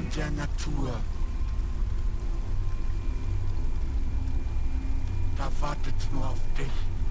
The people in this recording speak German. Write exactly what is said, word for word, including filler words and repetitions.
Wesen der Natur. Da wartet's nur auf dich.